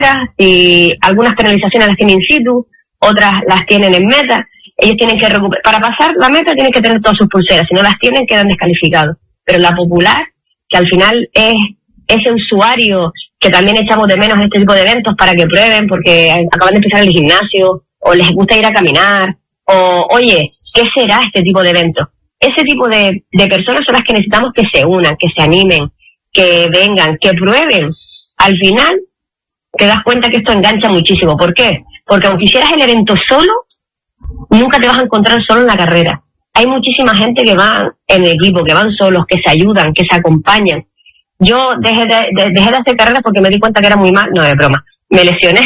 si algunas penalizaciones las tienen in situ, otras las tienen en meta. Ellos tienen que recuperar, para pasar la meta tienen que tener todas sus pulseras, si no las tienen quedan descalificados. Pero la popular, que al final es ese usuario que también echamos de menos en este tipo de eventos para que prueben, porque acaban de empezar el gimnasio, o les gusta ir a caminar, o oye, ¿qué será este tipo de evento? Ese tipo de personas son las que necesitamos que se unan, que se animen, que vengan, que prueben. Al final te das cuenta que esto engancha muchísimo. ¿Por qué? Porque aunque hicieras el evento solo, nunca te vas a encontrar solo en la carrera. Hay muchísima gente que va en equipo, que van solos, que se ayudan, que se acompañan. Yo dejé de hacer carreras porque me di cuenta que era muy mal. No, es broma. Me lesioné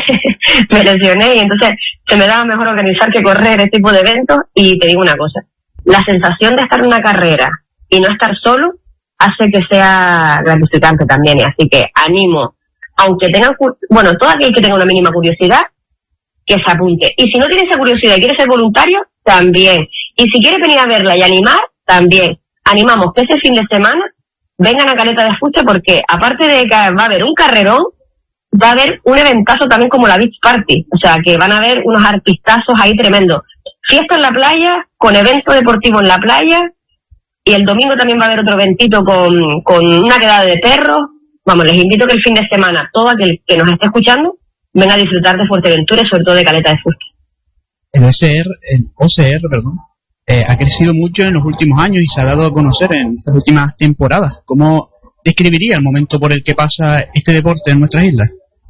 y entonces se me daba mejor organizar que correr este tipo de eventos. Y te digo una cosa, la sensación de estar en una carrera y no estar solo hace que sea gratificante también. Y así que animo, aunque tengan, todo aquel que tenga una mínima curiosidad, que se apunte. Y si no tiene esa curiosidad y quiere ser voluntario, también. Y si quiere venir a verla y animar, también. Animamos que ese fin de semana vengan a Caleta de Fuste, porque aparte de que va a haber un carrerón, va a haber un eventazo también como la Beach Party. O sea, que van a haber unos artistazos ahí tremendos. Fiesta en la playa, con evento deportivo en la playa, y el domingo también va a haber otro eventito con una quedada de perros. Vamos, les invito que el fin de semana, todo aquel que nos esté escuchando, venga a disfrutar de Fuerteventura y sobre todo de Caleta de Fuste. El OCR, ha crecido mucho en los últimos años y se ha dado a conocer en estas últimas temporadas. ¿Cómo describiría el momento por el que pasa este deporte en nuestras islas?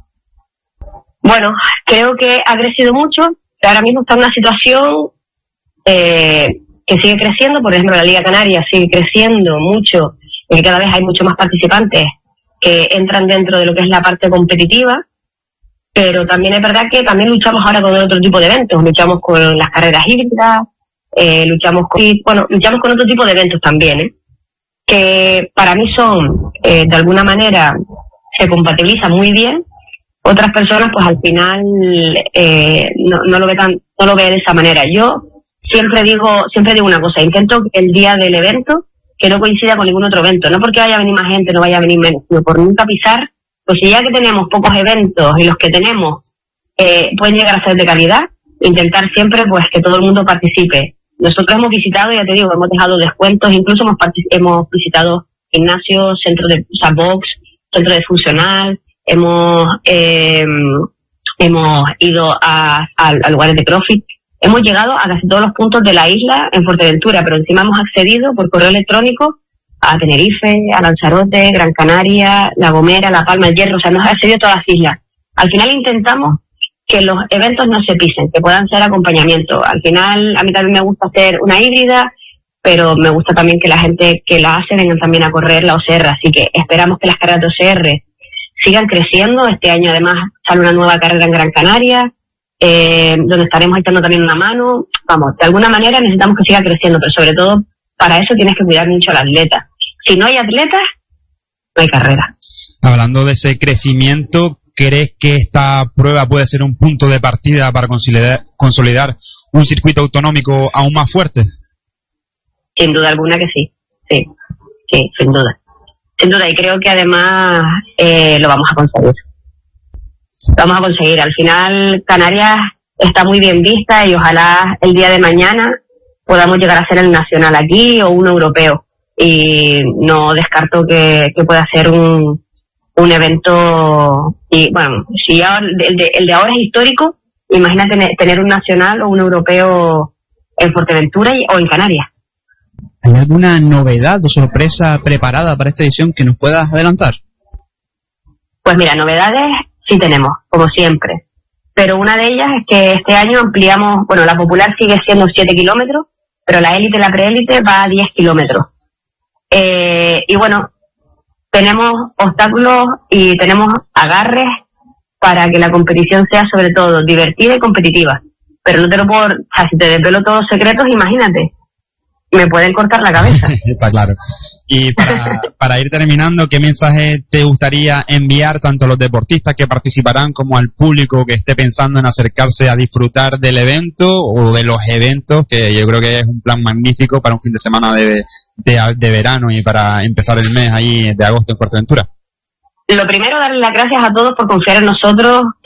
Bueno, creo que ha crecido mucho. Ahora mismo está en una situación que sigue creciendo. Por ejemplo, la Liga Canaria sigue creciendo mucho y cada vez hay mucho más participantes que entran dentro de lo que es la parte competitiva. Pero también es verdad que también luchamos ahora con otro tipo de eventos. Luchamos con las carreras híbridas, luchamos con otro tipo de eventos también, que para mí son, de alguna manera, se compatibilizan muy bien. Otras personas, pues al final, no lo ve de esa manera. Yo siempre digo una cosa, intento el día del evento que no coincida con ningún otro evento. No porque vaya a venir más gente, no vaya a venir menos, sino por nunca pisar. Pues si ya que tenemos pocos eventos y los que tenemos pueden llegar a ser de calidad, intentar siempre pues que todo el mundo participe. Nosotros hemos visitado, ya te digo, hemos dejado descuentos, incluso hemos visitado gimnasios, centros de box, centro de funcional, hemos ido a lugares de CrossFit, hemos llegado a casi todos los puntos de la isla en Fuerteventura, pero encima hemos accedido por correo electrónico a Tenerife, a Lanzarote, Gran Canaria, La Gomera, La Palma, El Hierro, o sea, nos ha accedido a todas las islas. Al final intentamos que los eventos no se pisen, que puedan ser acompañamiento. Al final, a mí también me gusta hacer una híbrida, pero me gusta también que la gente que la hace vengan también a correr la OCR, así que esperamos que las carreras de OCR sigan creciendo. Este año además sale una nueva carrera en Gran Canaria, donde estaremos echando también una mano. Vamos, de alguna manera necesitamos que siga creciendo, pero sobre todo para eso tienes que cuidar mucho al atleta. Si no hay atletas, no hay carrera. Hablando de ese crecimiento, ¿crees que esta prueba puede ser un punto de partida para consolidar un circuito autonómico aún más fuerte? Sin duda alguna que sí, sin duda. Sin duda, y creo que además lo vamos a conseguir. Al final, Canarias está muy bien vista y ojalá el día de mañana podamos llegar a ser el nacional aquí o un europeo. Y no descarto que pueda ser un evento. Y bueno, si ya el de ahora es histórico, imagínate tener un nacional o un europeo en Fuerteventura o en Canarias. ¿Hay alguna novedad o sorpresa preparada para esta edición que nos puedas adelantar? Pues mira, novedades sí tenemos, como siempre. Pero una de ellas es que este año ampliamos, la popular sigue siendo 7 kilómetros, pero la élite y la preélite va a 10 kilómetros. Y bueno, tenemos obstáculos y tenemos agarres para que la competición sea sobre todo divertida y competitiva. Pero no te lo puedo, si te desvelo todos los secretos, imagínate, me pueden cortar la cabeza. Está claro. Y para ir terminando, ¿qué mensaje te gustaría enviar tanto a los deportistas que participarán como al público que esté pensando en acercarse a disfrutar del evento o de los eventos, que yo creo que es un plan magnífico para un fin de semana de verano y para empezar el mes ahí de agosto en Fuerteventura? Lo primero, darle las gracias a todos por confiar en nosotros,